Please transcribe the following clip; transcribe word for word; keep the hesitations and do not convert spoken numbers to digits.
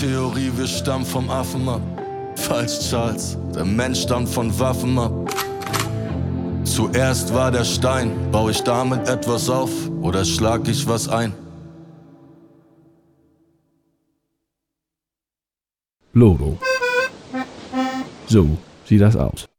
Theorie, wir stammen vom Affen ab. Falsch, Charles, der Mensch stammt von Waffen ab. Zuerst war der Stein, bau ich damit etwas auf oder schlag ich was ein? Lodo. So sieht das aus.